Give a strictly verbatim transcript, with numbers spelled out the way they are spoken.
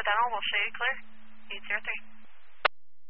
Dental, we'll show you clear. eight zero three.